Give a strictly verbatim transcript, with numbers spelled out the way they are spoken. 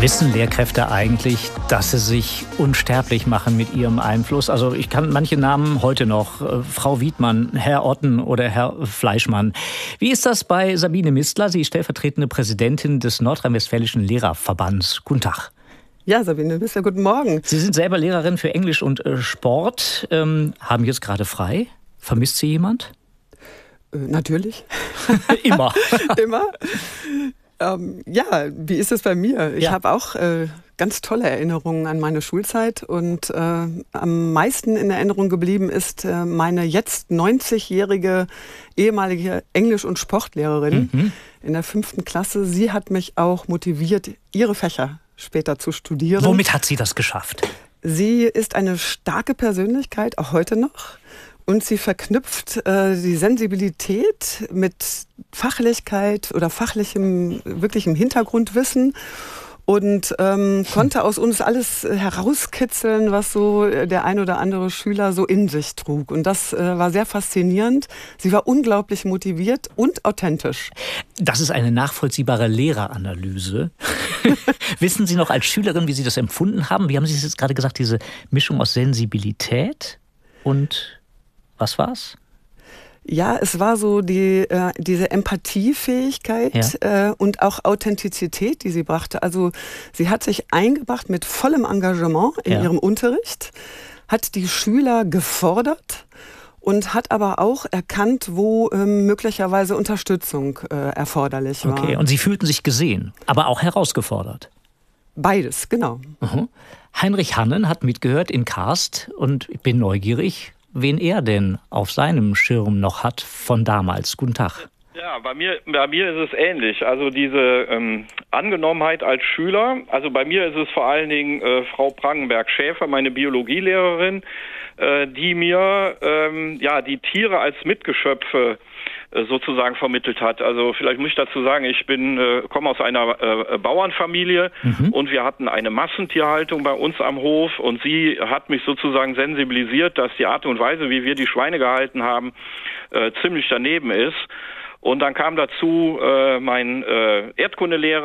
Wissen Lehrkräfte eigentlich, dass sie sich unsterblich machen mit ihrem Einfluss? Also ich kann manche Namen heute noch, äh, Frau Wiedmann, Herr Otten oder Herr Fleischmann. Wie ist das bei Sabine Mistler? Sie ist stellvertretende Präsidentin des Nordrhein-Westfälischen Lehrerverbands. Guten Tag. Ja, Sabine Mistler, guten Morgen. Sie sind selber Lehrerin für Englisch und äh, Sport, ähm, haben jetzt gerade frei. Vermisst Sie jemand? Äh, natürlich. Immer. Immer. Ähm, ja, wie ist es bei mir? Ich Ja. habe auch äh, ganz tolle Erinnerungen an meine Schulzeit und äh, am meisten in Erinnerung geblieben ist äh, meine jetzt neunzigjährige ehemalige Englisch- und Sportlehrerin Mhm. in der fünften Klasse. Sie hat mich auch motiviert, ihre Fächer später zu studieren. Womit hat sie das geschafft? Sie ist eine starke Persönlichkeit, auch heute noch. Und sie verknüpft äh, die Sensibilität mit Fachlichkeit oder fachlichem, wirklichem Hintergrundwissen und ähm, konnte aus uns alles herauskitzeln, was so der ein oder andere Schüler so in sich trug. Und das äh, war sehr faszinierend. Sie war unglaublich motiviert und authentisch. Das ist eine nachvollziehbare Lehreranalyse. Wissen Sie noch als Schülerin, wie Sie das empfunden haben? Wie haben Sie es jetzt gerade gesagt, diese Mischung aus Sensibilität und was war's? Ja, es war so die, äh, diese Empathiefähigkeit Ja. äh, und auch Authentizität, die sie brachte. Also sie hat sich eingebracht mit vollem Engagement in Ja. ihrem Unterricht, hat die Schüler gefordert und hat aber auch erkannt, wo ähm, möglicherweise Unterstützung äh, erforderlich war. Okay, und Sie fühlten sich gesehen, aber auch herausgefordert. Beides, genau. Mhm. Heinrich Hannen hat mitgehört in Karst und ich bin neugierig, wen er denn auf seinem Schirm noch hat von damals. Guten Tag. Ja, bei mir, bei mir ist es ähnlich. Also diese ähm, Angenommenheit als Schüler, also bei mir ist es vor allen Dingen äh, Frau Prangenberg-Schäfer, meine Biologielehrerin, äh, die mir ähm, ja die Tiere als Mitgeschöpfe äh, sozusagen vermittelt hat. Also vielleicht muss ich dazu sagen, ich bin äh, komme aus einer äh, Bauernfamilie Mhm. und wir hatten eine Massentierhaltung bei uns am Hof und sie hat mich sozusagen sensibilisiert, dass die Art und Weise, wie wir die Schweine gehalten haben, äh, ziemlich daneben ist. Und dann kam dazu äh, mein äh, Erdkundelehrer,